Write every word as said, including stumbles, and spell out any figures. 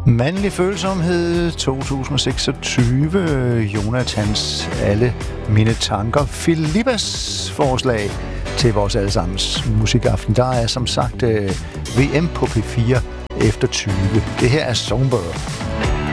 Mandlig følsomhed to tusind seksogtyve. Jonathans Alle mine tanker. Filippes forslag til vores allesammens musikaften. Der er som sagt V M på P fire efter tyve. Det her er Songbird.